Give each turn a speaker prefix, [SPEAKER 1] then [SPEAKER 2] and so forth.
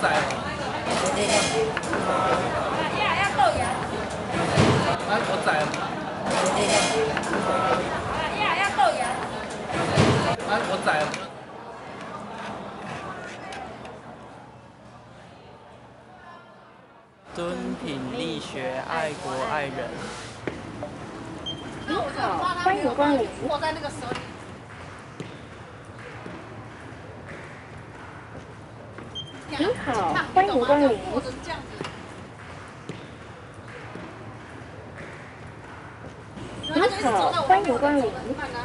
[SPEAKER 1] 这样。要豆芽。我宰了。这样。要豆芽。我宰了。
[SPEAKER 2] 敦品力学，爱国爱人。
[SPEAKER 3] 你好，欢迎光临。
[SPEAKER 1] 握在那个手里。
[SPEAKER 3] 你好，欢迎光临。你好，欢迎光临。